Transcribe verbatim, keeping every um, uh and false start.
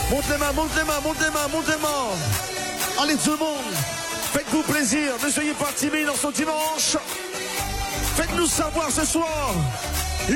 Monte les mains, monte les mains, monte les mains, monte les mains. Allez tout le monde, faites-vous plaisir, ne soyez pas timides dans ce dimanche. Faites-nous savoir ce soir